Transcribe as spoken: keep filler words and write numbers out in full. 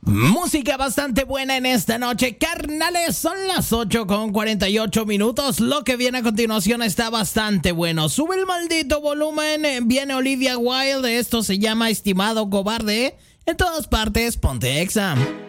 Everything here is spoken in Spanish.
Música bastante buena en esta noche, carnales. Son las ocho con cuarenta y ocho minutos. Lo que viene a continuación está bastante bueno. Sube el maldito volumen. Viene Olivia Wilde. Esto se llama Estimado Cobarde. En todas partes, ponte Exa.